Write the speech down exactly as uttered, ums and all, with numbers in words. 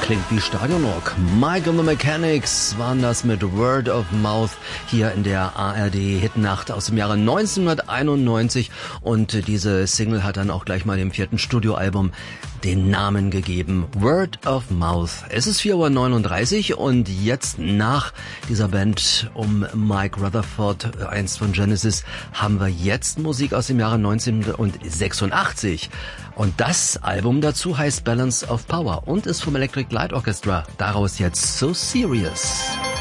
Klingt wie Stadionrock. Mike and the Mechanics waren das mit Word of Mouth hier in der A R D-Hitnacht aus dem Jahre neunzehnhunderteinundneunzig. Und diese Single hat dann auch gleich mal dem vierten Studioalbum den Namen gegeben. Word of Mouth. Es ist vier Uhr neununddreißig und jetzt nach dieser Band um Mike Rutherford, einst von Genesis, haben wir jetzt Musik aus dem Jahre neunzehnhundertsechsundachtzig. Und das Album dazu heißt Balance of Power und ist vom Electric Light Orchestra. Daraus jetzt So Serious.